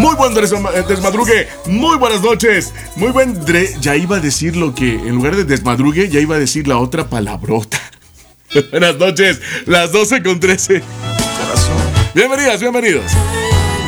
Muy buen desmadrugue. Muy buenas noches. Muy buen ya iba a decir lo que, en lugar de desmadrugue, ya iba a decir la otra palabrota. Buenas noches, las 12:13. Bienvenidas, bienvenidos.